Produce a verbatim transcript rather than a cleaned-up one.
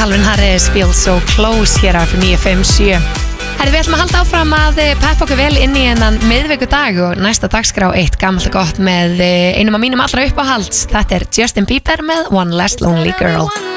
Calvin Harris, Feel So Close hér á níu fimm sjö. Herri, við ætlum að halda áfram að peppa okkur vel inn í ennan miðvikudag og næsta dagskrá eitt gamalt og gott með einum af mínum allra uppáhalds. Þetta er Justin Bieber með One Less Lonely Girl.